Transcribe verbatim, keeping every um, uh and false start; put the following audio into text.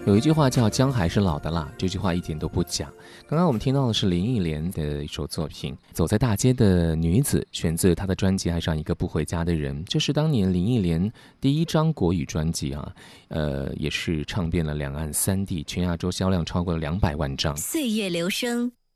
有一句话叫姜还是老的辣，这句话一点都不假。刚刚我们听到的是林忆莲的一首作品《走在大街的女子》，选自她的专辑《爱上一个不回家的人》，这是当年林忆莲第一张国语专辑啊，呃，也是唱遍了两岸三地，全亚洲销量超过了两百万张。 岁月留声，